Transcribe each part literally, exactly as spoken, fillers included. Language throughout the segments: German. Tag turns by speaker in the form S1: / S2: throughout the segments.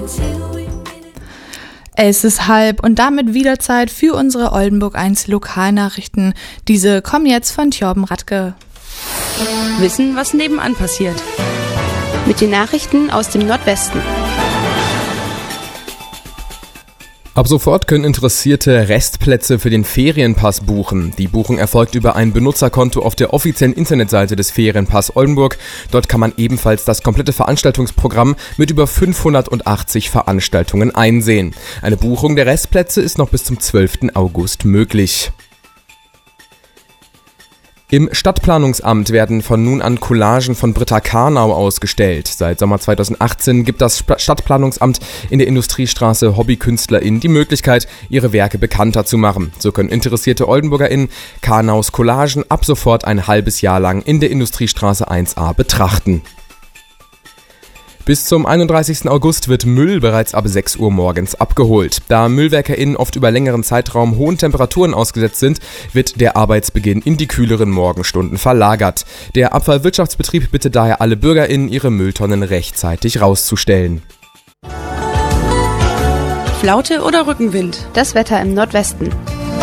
S1: Es ist halb und damit wieder Zeit für unsere Oldenburg eins Lokalnachrichten. Diese kommen jetzt von Thorben Radke.
S2: Wissen, was nebenan passiert.
S3: Mit den Nachrichten aus dem Nordwesten.
S4: Ab sofort können Interessierte Restplätze für den Ferienpass buchen. Die Buchung erfolgt über ein Benutzerkonto auf der offiziellen Internetseite des Ferienpass Oldenburg. Dort kann man ebenfalls das komplette Veranstaltungsprogramm mit über fünfhundertachtzig Veranstaltungen einsehen. Eine Buchung der Restplätze ist noch bis zum zwölften August möglich. Im Stadtplanungsamt werden von nun an Collagen von Britta Karnau ausgestellt. Seit Sommer zweitausendachtzehn gibt das Stadtplanungsamt in der Industriestraße HobbykünstlerInnen die Möglichkeit, ihre Werke bekannter zu machen. So können interessierte OldenburgerInnen Karnaus Collagen ab sofort ein halbes Jahr lang in der Industriestraße eins a betrachten. Bis zum einunddreißigsten August wird Müll bereits ab sechs Uhr morgens abgeholt. Da MüllwerkerInnen oft über längeren Zeitraum hohen Temperaturen ausgesetzt sind, wird der Arbeitsbeginn in die kühleren Morgenstunden verlagert. Der Abfallwirtschaftsbetrieb bittet daher alle BürgerInnen, ihre Mülltonnen rechtzeitig rauszustellen.
S2: Flaute oder Rückenwind?
S3: Das Wetter im Nordwesten.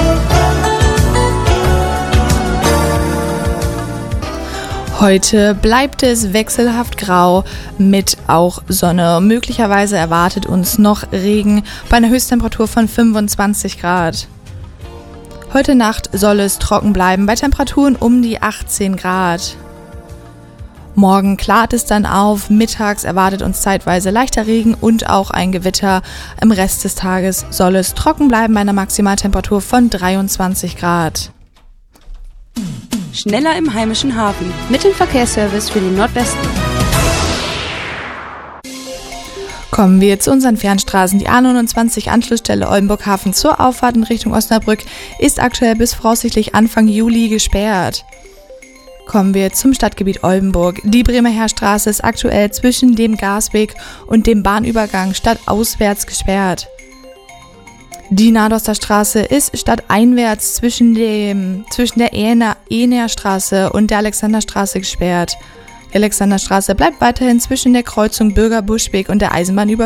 S1: Heute bleibt es wechselhaft grau mit auch Sonne. Möglicherweise erwartet uns noch Regen bei einer Höchsttemperatur von fünfundzwanzig Grad. Heute Nacht soll es trocken bleiben bei Temperaturen um die achtzehn Grad. Morgen klart es dann auf, mittags erwartet uns zeitweise leichter Regen und auch ein Gewitter. Im Rest des Tages soll es trocken bleiben bei einer Maximaltemperatur von dreiundzwanzig Grad.
S2: Schneller im heimischen Hafen.
S3: Mit dem Verkehrsservice für den Nordwesten.
S1: Kommen wir zu unseren Fernstraßen. Die A neunundzwanzig Anschlussstelle Oldenburg Hafen zur Auffahrt in Richtung Osnabrück ist aktuell bis voraussichtlich Anfang Juli gesperrt. Kommen wir zum Stadtgebiet Oldenburg. Die Bremer Heerstraße ist aktuell zwischen dem Gasweg und dem Bahnübergang stadtauswärts gesperrt. Die Nadoster Straße ist stadteinwärts zwischen, dem, zwischen der Ehnerstraße und der Alexanderstraße gesperrt. Die Alexanderstraße bleibt weiterhin zwischen der Kreuzung Bürger-Buschweg und der Eisenbahnüberführung